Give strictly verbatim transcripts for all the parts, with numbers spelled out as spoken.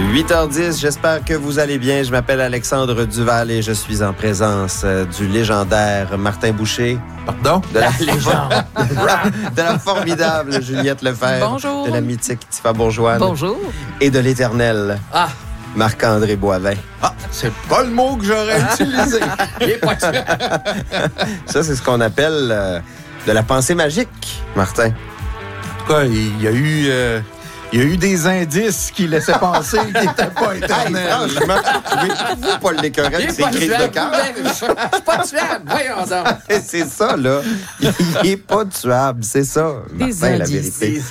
huit heures dix, j'espère que vous allez bien. Je m'appelle Alexandre Duval et je suis en présence euh, du légendaire Martin Boucher. Pardon? De la légende. De la formidable Juliette Lefebvre. Bonjour. De la mythique Tifa Bourgeois. Bonjour. Et de l'éternel Ah! Marc-André Boivin. Ah, c'est pas le mot que j'aurais utilisé. Il est pas sûr. Ça, c'est ce qu'on appelle euh, de la pensée magique, Martin. En tout cas, il y a eu... Euh... Il y a eu des indices qui laissaient penser qu'il n'était pas éternel. Hey, franchement, vous, Paul Lécorette, Il est c'est pas crise de tuable. cœur. Je suis pas tuable. Voyons donc. C'est ça, là. Il est pas tuable, c'est ça. Des Martin, la indices. vérité.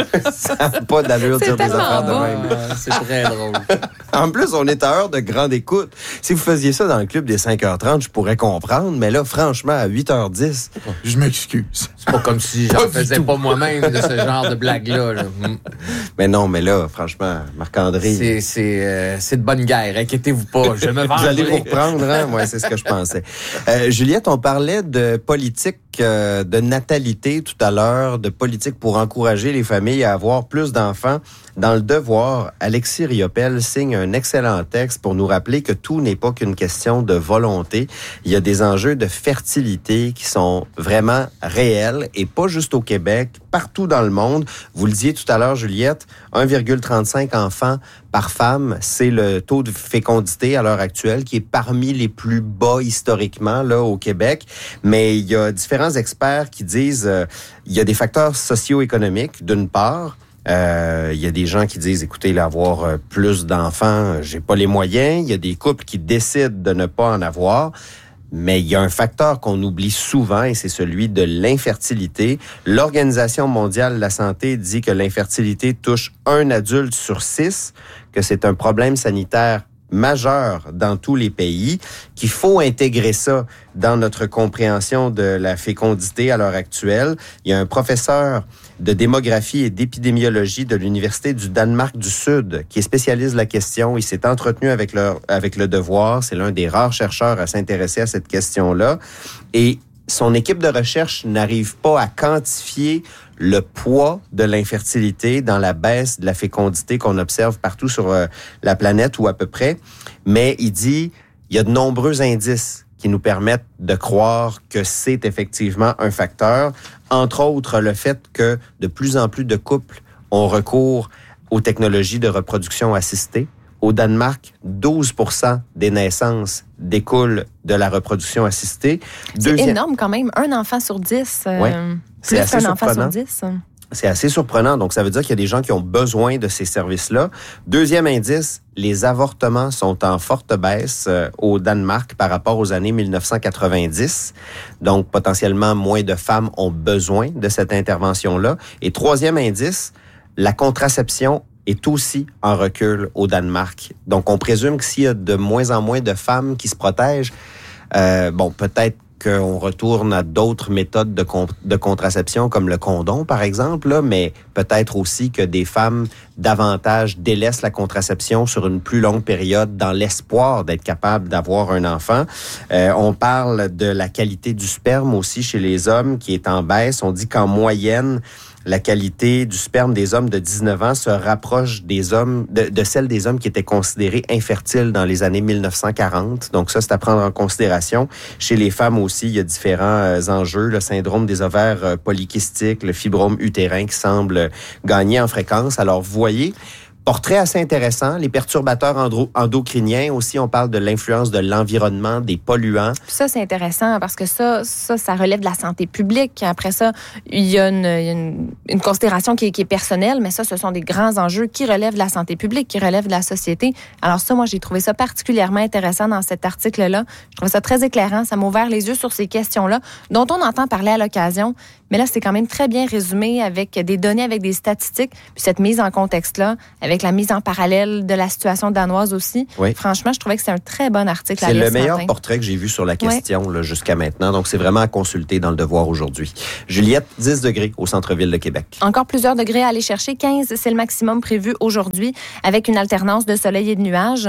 Ça n'a pas d'allure de C'est dire des tellement affaires de bon. même. Ah, c'est très drôle. En plus, on est à heure de grande écoute. Si vous faisiez ça dans le club des cinq heures trente, je pourrais comprendre, mais là, franchement, à huit heures dix... Je m'excuse. C'est pas comme si j'en faisais pas moi-même de ce genre de blague-là. Là. Mais non, mais là, franchement, Marc-André... C'est, c'est, euh, c'est de bonne guerre, inquiétez-vous pas. Je me Vous vengerai. allez vous reprendre, hein? Moi, c'est ce que je pensais. Euh, Juliette, on parlait de politique euh, de natalité tout à l'heure, de politique pour encourager les familles à avoir plus d'enfants. Dans Le Devoir, Alexis Riopelle signe un excellent texte pour nous rappeler que tout n'est pas qu'une question de volonté. Il y a des enjeux de fertilité qui sont vraiment réels et pas juste au Québec, partout dans le monde. Vous le disiez tout à l'heure, Juliette, un virgule trente-cinq enfants par femme, c'est le taux de fécondité à l'heure actuelle qui est parmi les plus bas historiquement là au Québec. Mais il y a différents experts qui disent euh, il y a des facteurs socio-économiques d'une part. Euh, il y a des gens qui disent, écoutez, là, avoir euh, plus d'enfants, j'ai pas les moyens. Il y a des couples qui décident de ne pas en avoir. Mais il y a un facteur qu'on oublie souvent et c'est celui de l'infertilité. L'Organisation mondiale de la santé dit que l'infertilité touche un adulte sur six, que c'est un problème sanitaire majeur dans tous les pays, qu'il faut intégrer ça dans notre compréhension de la fécondité à l'heure actuelle. Il y a un professeur de démographie et d'épidémiologie de l'Université du Danemark du Sud qui est spécialiste de la question. Il s'est entretenu avec le, avec le Devoir. C'est l'un des rares chercheurs à s'intéresser à cette question-là. Et son équipe de recherche n'arrive pas à quantifier le poids de l'infertilité dans la baisse de la fécondité qu'on observe partout sur euh, la planète ou à peu près. Mais il dit, il y a de nombreux indices qui nous permettent de croire que c'est effectivement un facteur. Entre autres, le fait que de plus en plus de couples ont recours aux technologies de reproduction assistée. Au Danemark, douze pour cent des naissances découlent de la reproduction assistée. C'est Deuxième... énorme quand même. Un enfant sur dix. Euh, Ouais. C'est plus assez qu'un enfant sur surprenant. dix. C'est assez surprenant. Donc, ça veut dire qu'il y a des gens qui ont besoin de ces services-là. Deuxième indice, les avortements sont en forte baisse euh, au Danemark par rapport aux années dix-neuf cent quatre-vingt-dix. Donc, potentiellement, moins de femmes ont besoin de cette intervention-là. Et troisième indice, la contraception est aussi en recul au Danemark. Donc, on présume que s'il y a de moins en moins de femmes qui se protègent, euh, bon, peut-être qu'on retourne à d'autres méthodes de, con- de contraception, comme le condom, par exemple, là, mais peut-être aussi que des femmes davantage délaissent la contraception sur une plus longue période dans l'espoir d'être capable d'avoir un enfant. Euh, on parle de la qualité du sperme aussi chez les hommes qui est en baisse. On dit qu'en moyenne, la qualité du sperme des hommes de dix-neuf ans se rapproche des hommes de, de celle des hommes qui étaient considérés infertiles dans les années dix-neuf cent quarante. Donc ça, c'est à prendre en considération. Chez les femmes aussi, il y a différents euh, enjeux. Le syndrome des ovaires euh, polykystiques, le fibrome utérin qui semble gagner en fréquence. Alors, vous voyez... Portrait assez intéressant. Les perturbateurs endro- endocriniens aussi, on parle de l'influence de l'environnement, des polluants. Puis ça, c'est intéressant parce que ça, ça, ça relève de la santé publique. Après ça, il y a une, il y a une, une considération qui est, qui est personnelle, mais ça, ce sont des grands enjeux qui relèvent de la santé publique, qui relèvent de la société. Alors ça, moi, j'ai trouvé ça particulièrement intéressant dans cet article-là. Je trouve ça très éclairant. Ça m'a ouvert les yeux sur ces questions-là, dont on entend parler à l'occasion. Mais là, c'est quand même très bien résumé avec des données, avec des statistiques, puis cette mise en contexte-là, avec la mise en parallèle de la situation danoise aussi. Oui. Franchement, je trouvais que c'est un très bon article à C'est lire le ce meilleur matin. portrait que j'ai vu sur la question là, jusqu'à maintenant. Donc, c'est vraiment à consulter dans Le Devoir aujourd'hui. Juliette, dix degrés au centre-ville de Québec. Encore plusieurs degrés à aller chercher. quinze, c'est le maximum prévu aujourd'hui, avec une alternance de soleil et de nuages.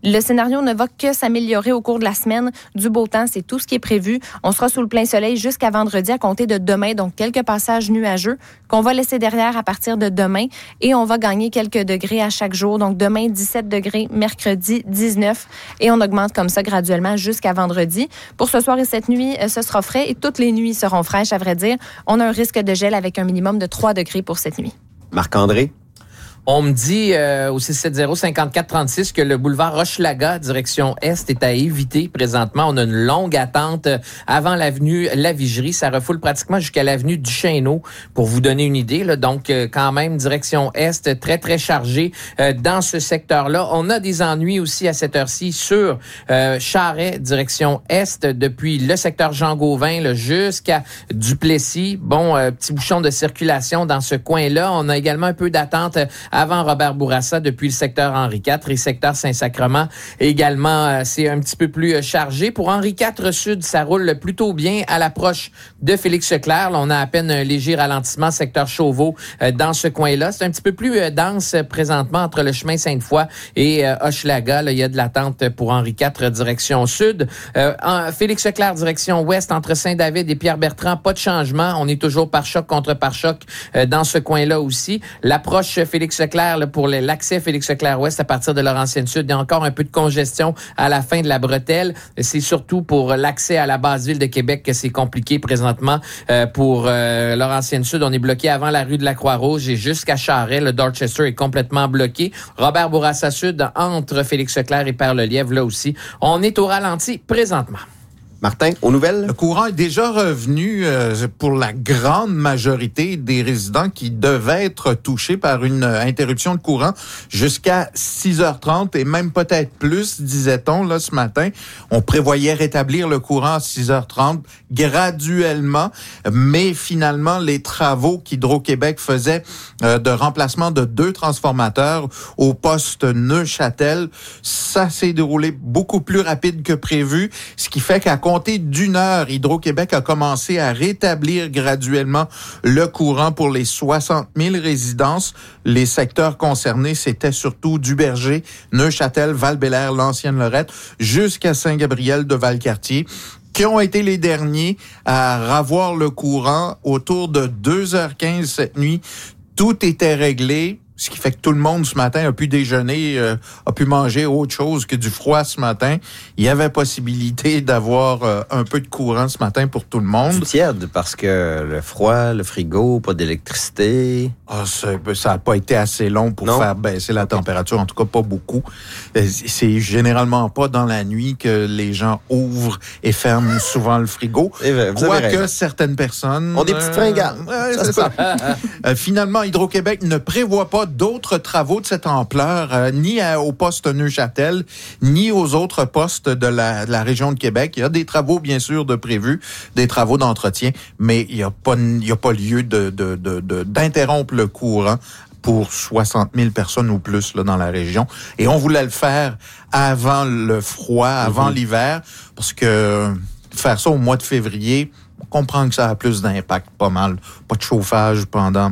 Le scénario ne va que s'améliorer au cours de la semaine. Du beau temps, c'est tout ce qui est prévu. On sera sous le plein soleil jusqu'à vendredi à compter de demain, donc quelques passages nuageux qu'on va laisser derrière à partir de demain et on va gagner quelques degrés à chaque jour. Donc demain, dix-sept degrés, mercredi, dix-neuf et on augmente comme ça graduellement jusqu'à vendredi. Pour ce soir et cette nuit, ce sera frais et toutes les nuits seront fraîches, à vrai dire. On a un risque de gel avec un minimum de trois degrés pour cette nuit. Marc-André? On me dit euh, au six sept zéro, cinquante-quatre trente-six que le boulevard Hochelaga, direction Est, est à éviter présentement. On a une longue attente avant l'avenue La Vigerie. Ça refoule pratiquement jusqu'à l'avenue du Chêneau, pour vous donner une idée. Là. Donc, euh, quand même, direction Est, très, très chargé euh, dans ce secteur-là. On a des ennuis aussi à cette heure-ci sur euh, Charest, direction Est, depuis le secteur Jean-Gauvin là, jusqu'à Duplessis. Bon, euh, petit bouchon de circulation dans ce coin-là. On a également un peu d'attente avant Robert Bourassa depuis le secteur Henri quatre et secteur Saint-Sacrement également, euh, c'est un petit peu plus euh, chargé. Pour Henri quatre Sud, ça roule plutôt bien à l'approche de Félix-Leclerc. Là, on a à peine un léger ralentissement secteur Chauveau euh, dans ce coin-là. C'est un petit peu plus euh, dense euh, présentement entre le chemin Sainte-Foy et euh, Hochelaga. Là, il y a de l'attente pour Henri quatre direction Sud. Euh, en Félix-Leclerc direction Ouest entre Saint-David et Pierre-Bertrand, pas de changement. On est toujours par choc contre par choc euh, dans ce coin-là aussi. L'approche Félix-Leclerc Là, pour l'accès Félix-Leclerc-Ouest à partir de Laurentienne-Sud. Il y a encore un peu de congestion à la fin de la bretelle. C'est surtout pour l'accès à la basse-ville de Québec que c'est compliqué présentement. Euh, pour euh, Laurentienne-Sud, on est bloqué avant la rue de la Croix-Rouge et jusqu'à Charest. Le Dorchester est complètement bloqué. Robert Bourassa Sud, entre Félix-Leclerc et Père-le-Lièvre, là aussi, on est au ralenti présentement. Martin, aux nouvelles? Le courant est déjà revenu euh, pour la grande majorité des résidents qui devaient être touchés par une euh, interruption de courant jusqu'à six heures trente et même peut-être plus, disait-on là ce matin. On prévoyait rétablir le courant à six heures trente graduellement, mais finalement, les travaux qu'Hydro-Québec faisait euh, de remplacement de deux transformateurs au poste Neuchâtel, ça s'est déroulé beaucoup plus rapide que prévu, ce qui fait qu'à compter d'une heure, Hydro-Québec a commencé à rétablir graduellement le courant pour les soixante mille résidences. Les secteurs concernés, c'était surtout Duberger, Neuchâtel, Val-Bélair, L'ancienne-Lorette, jusqu'à Saint-Gabriel de Valcartier, qui ont été les derniers à avoir le courant autour de deux heures quinze cette nuit. Tout était réglé. Ce qui fait que tout le monde ce matin a pu déjeuner, euh, a pu manger autre chose que du froid ce matin. Il y avait possibilité d'avoir euh, un peu de courant ce matin pour tout le monde. Du tiède, parce que le froid, le frigo, pas d'électricité. Ah, ça n'a pas été assez long pour non. faire baisser la température, en tout cas pas beaucoup. C'est généralement pas dans la nuit que les gens ouvrent et ferment souvent le frigo. Quoique certaines personnes... ont des petites fringales. Euh, ouais, c'est ça. euh, finalement, Hydro-Québec ne prévoit pas d'autres travaux de cette ampleur, euh, ni à, au poste Neuchâtel, ni aux autres postes de la, de la région de Québec. Il y a des travaux, bien sûr, de prévus, des travaux d'entretien, mais il n'y a pas, il y a pas lieu de, de, de, de, d'interrompre le courant pour soixante mille personnes ou plus là, dans la région. Et on voulait le faire avant le froid, avant mm-hmm. l'hiver, parce que faire ça au mois de février, on comprend que ça a plus d'impact, pas mal. Pas de chauffage pendant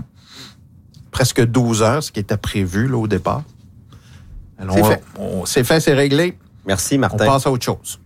presque douze heures, ce qui était prévu là, au départ. Alors, c'est on, fait. On, c'est fait, c'est réglé. Merci, Martin. On passe à autre chose.